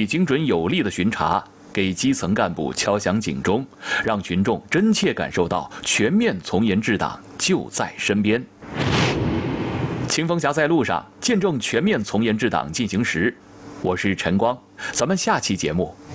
精准有力的巡查，给基层干部敲响警钟，让群众真切感受到全面从严治党就在身边。清风侠在路上，见证全面从严治党进行时。我是陈光，咱们下期节目